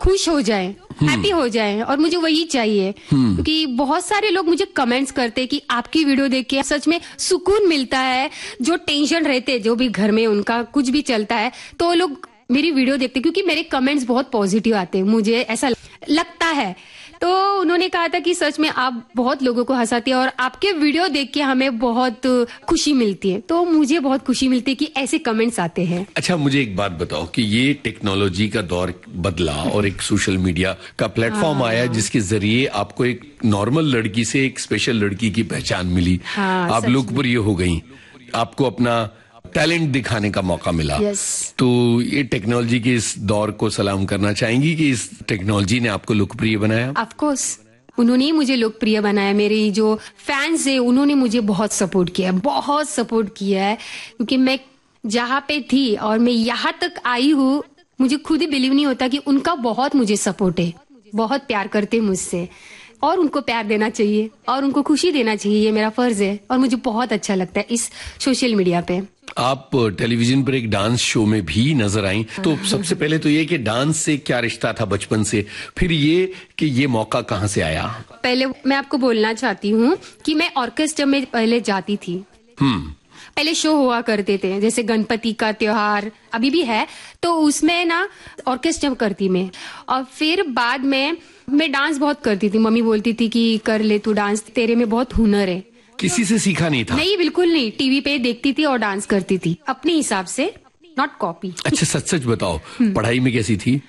खुश हो जाए, हैप्पी हो जाए, और मुझे वही चाहिए। क्योंकि बहुत सारे लोग मुझे कमेंट्स करते हैं कि आपकी वीडियो देख के सच में सुकून मिलता है। जो टेंशन रहते, जो भी घर में उनका कुछ भी चलता है, तो वो लोग मेरी वीडियो देखते, क्योंकि मेरे कमेंट्स बहुत पॉजिटिव आते हैं, मुझे ऐसा लगता है। तो उन्होंने कहा था कि सच में आप बहुत लोगों को हंसाती है और आपके वीडियो देख के हमें बहुत खुशी मिलती है। तो मुझे बहुत खुशी मिलती है कि ऐसे कमेंट्स आते हैं। अच्छा, मुझे एक बात बताओ कि ये टेक्नोलॉजी का दौर बदला और एक सोशल मीडिया का प्लेटफॉर्म आया जिसके जरिए आपको एक नॉर्मल लड़की से एक स्पेशल लड़की की पहचान मिली। आप लोकप्रिय हो गई, आपको अपना टैलेंट दिखाने का मौका मिला। तो ये टेक्नोलॉजी के इस दौर को सलाम करना चाहेंगी कि इस टेक्नोलॉजी ने आपको लोकप्रिय बनाया? ऑफ कोर्स, उन्होंने ही मुझे लोकप्रिय बनाया। मेरे जो फैंस है उन्होंने मुझे बहुत सपोर्ट किया है, क्योंकि मैं जहाँ पे थी और मैं यहाँ तक आई हूँ, मुझे खुद ही बिलीव नहीं होता कि उनका बहुत मुझे सपोर्ट है, बहुत प्यार करते हैं मुझसे, और उनको प्यार देना चाहिए और उनको खुशी देना चाहिए, ये मेरा फर्ज है। और मुझे बहुत अच्छा लगता है इस सोशल मीडिया पे। आप टेलीविजन पर एक डांस शो में भी नजर आई, तो सबसे पहले तो ये कि डांस से क्या रिश्ता था बचपन से, फिर ये कि ये मौका कहाँ से आया? पहले मैं आपको बोलना चाहती हूँ कि मैं ऑर्केस्ट्रा में पहले जाती थी। पहले शो हुआ करते थे, जैसे गणपति का त्योहार अभी भी है, तो उसमें ना ऑर्केस्ट्रा करती मैं। और फिर बाद में मैं डांस बहुत करती थी। मम्मी बोलती थी कि कर ले तू डांस, तेरे में बहुत हुनर है। किसी से सीखा नहीं था? नहीं, बिल्कुल नहीं। टीवी पे देखती थी और डांस करती थी अपने हिसाब से, नॉट कॉपी। अच्छा, सच सच बताओ, पढ़ाई में कैसी थी?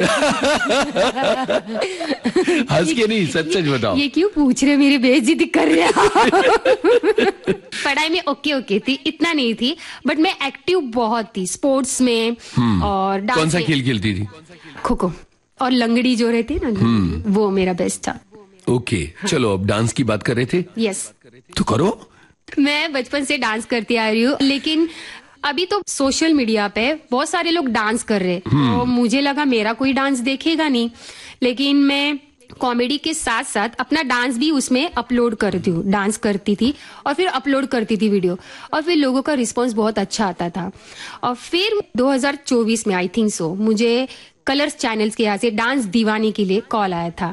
हंस के नहीं, सच सच बताओ। ये क्यों पूछ रहे, मेरी बेइज्जती कर रहे हैं। पढ़ाई में ओके थी, इतना नहीं थी, बट मैं एक्टिव बहुत थी स्पोर्ट्स में और डांस। कौन सा खेल खेलती थी? खो खो और लंगड़ी जो रहती है ना, वो मेरा बेस्ट था। ओके, चलो अब डांस की बात कर रहे थे। यस, तो करो। मैं बचपन से डांस करती आ रही हूँ, लेकिन अभी तो सोशल मीडिया पे बहुत सारे लोग डांस कर रहे हैं, तो मुझे लगा मेरा कोई डांस देखेगा नहीं, लेकिन मैं कॉमेडी के साथ साथ अपना डांस भी उसमें अपलोड करती हूँ। डांस करती थी और फिर अपलोड करती थी वीडियो, और फिर लोगों का रिस्पांस बहुत अच्छा आता था। और फिर 2024 में आई थिंक सो मुझे कलर्स चैनल्स के यहाँ से डांस दीवाने के लिए कॉल आया था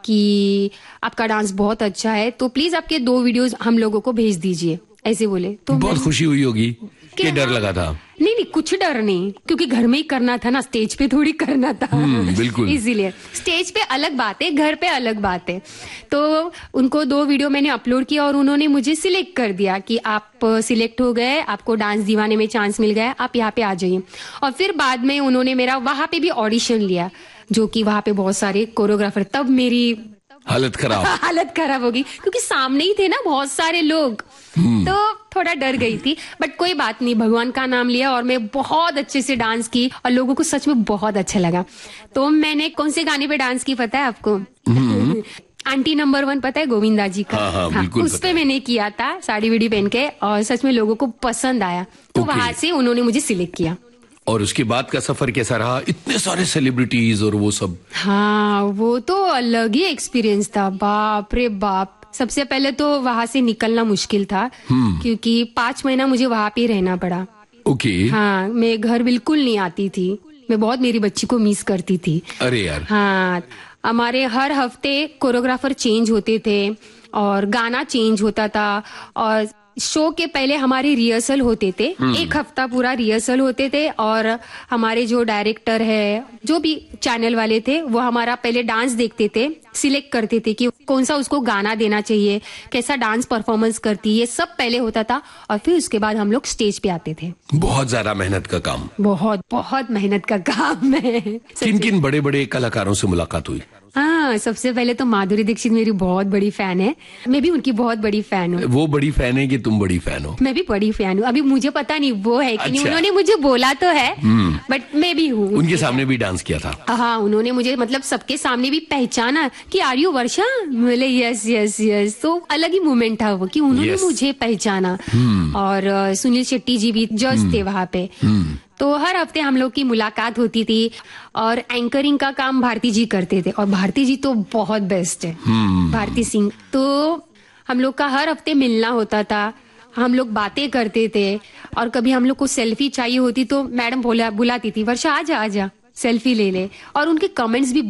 कि आपका डांस बहुत अच्छा है, तो प्लीज आपके 2 वीडियोस हम लोगों को भेज दीजिए, ऐसे बोले। तो बहुत खुशी हुई होगी कि डर लगा था? नहीं, कुछ डर नहीं, क्योंकि घर में ही करना था ना, स्टेज पे थोड़ी करना था। बिल्कुल, इसीलिए स्टेज पे अलग बात है, घर पे अलग बात है। तो उनको 2 वीडियो मैंने अपलोड किया और उन्होंने मुझे सिलेक्ट कर दिया कि आप सिलेक्ट हो गए, आपको डांस दीवाने में चांस मिल गया, आप यहाँ पे आ जाइए। और फिर बाद में उन्होंने मेरा वहां पे भी ऑडिशन लिया, जो कि वहां पे बहुत सारे कोरियोग्राफर, तब मेरी हालत खराब होगी, क्योंकि सामने ही थे ना बहुत सारे लोग, तो थोड़ा डर गई थी। बट कोई बात नहीं, भगवान का नाम लिया और मैं बहुत अच्छे से डांस की और लोगों को सच में बहुत अच्छा लगा। तो मैंने कौन से गाने पे डांस की पता है आपको? आंटी नंबर 1 पता है, गोविंदा जी का? हाँ, उस पे मैंने किया था साड़ी वीडी पहन के, और सच में लोगों को पसंद आया, तो वहां से उन्होंने मुझे सिलेक्ट किया। और उसके बाद का सफर कैसा रहा? इतने सारे सेलिब्रिटीज और वो सब। हाँ, वो तो अलग ही एक्सपीरियंस था, बाप रे बाप। सबसे पहले तो वहां से निकलना मुश्किल था, क्योंकि 5 महीना मुझे वहां पे रहना पड़ा। ओके। हाँ, मैं घर बिल्कुल नहीं आती थी, मैं बहुत मेरी बच्ची को मिस करती थी। अरे यार। हाँ, हमारे हर हफ्ते कोरियोग्राफर चेंज होते थे और गाना चेंज होता था, और शो के पहले हमारे रिहर्सल होते थे, 1 हफ्ता पूरा रिहर्सल होते थे। और हमारे जो डायरेक्टर है, जो भी चैनल वाले थे, वो हमारा पहले डांस देखते थे, सिलेक्ट करते थे कि कौन सा उसको गाना देना चाहिए, कैसा डांस परफॉर्मेंस करती है, ये सब पहले होता था। और फिर उसके बाद हम लोग स्टेज पे आते थे। बहुत ज्यादा मेहनत का काम। बहुत मेहनत का काम है। किन किन बड़े बड़े कलाकारों से मुलाकात हुई? हाँ, सबसे पहले तो माधुरी दीक्षित मेरी बहुत बड़ी फैन है, मैं भी उनकी बहुत बड़ी फैन हूँ। वो बड़ी फैन है कि तुम बड़ी फैन हो? मैं भी बड़ी फैन हूँ, अभी मुझे पता नहीं वो है कि नहीं, उन्होंने मुझे बोला तो है, बट मैं भी हूँ। उनके सामने भी डांस किया था? हाँ, उन्होंने मुझे मतलब सबके सामने भी पहचाना कि आर यू वर्षा, बोले यस। तो अलग ही मोमेंट था वो, कि उन्होंने मुझे पहचाना। और सुनील शेट्टी जी भी जज थे वहाँ पे, तो हर हफ्ते हम लोग की मुलाकात होती थी। और एंकरिंग का काम भारती जी करते थे, और भारती जी तो बहुत बेस्ट है, भारती सिंह। तो हम लोग का हर हफ्ते मिलना होता था, हम लोग बातें करते थे। और कभी हम लोग को सेल्फी चाहिए होती तो मैडम बुलाती थी, वर्षा आजा सेल्फी ले ले। और उनके कमेंट्स भी